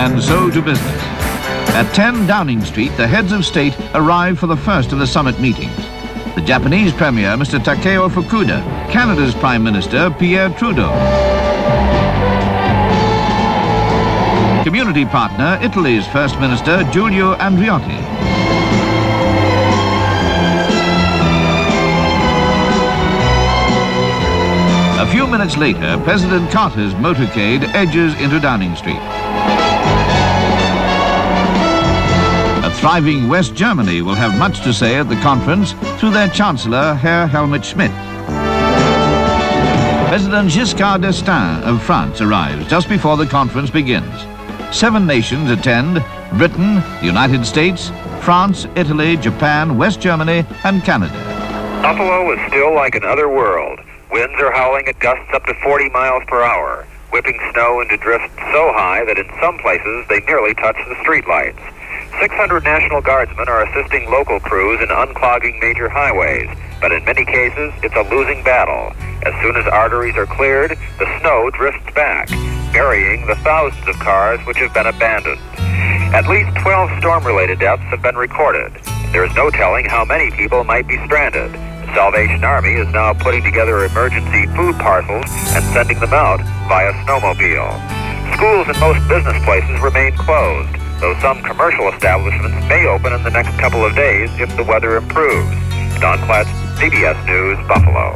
and so to business. At 10 Downing Street, the heads of state arrive for the first of the summit meetings. The Japanese Premier, Mr. Takeo Fukuda, Canada's Prime Minister, Pierre Trudeau. Community partner, Italy's First Minister, Giulio Andreotti. A few minutes later, President Carter's motorcade edges into Downing Street. A thriving West Germany will have much to say at the conference through their Chancellor, Herr Helmut Schmidt. President Giscard d'Estaing of France arrives just before the conference begins. 7 nations attend: Britain, the United States, France, Italy, Japan, West Germany, and Canada. Buffalo is still like another world. Winds are howling at gusts up to 40 miles per hour, whipping snow into drifts so high that in some places they nearly touch the streetlights. 600 National Guardsmen are assisting local crews in unclogging major highways, but in many cases it's a losing battle. As soon as arteries are cleared, the snow drifts back, burying the thousands of cars which have been abandoned. At least 12 storm-related deaths have been recorded. There is no telling how many people might be stranded. The Salvation Army is now putting together emergency food parcels and sending them out via snowmobile. Schools and most business places remain closed, though some commercial establishments may open in the next couple of days if the weather improves. Don Klatz, CBS News, Buffalo.